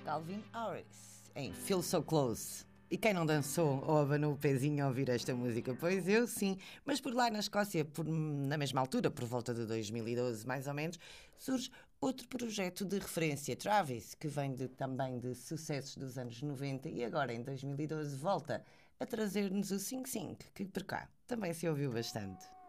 Calvin Harris, em Feel So Close. E quem não dançou ou abanou o pezinho a ouvir esta música? Pois eu sim, mas por lá na Escócia, na mesma altura, por volta de 2012 mais ou menos, surge outro projeto de referência, Travis, que vem também de sucessos dos anos 90 e agora em 2012 volta a trazer-nos o Sing Sing, que por cá também se ouviu bastante.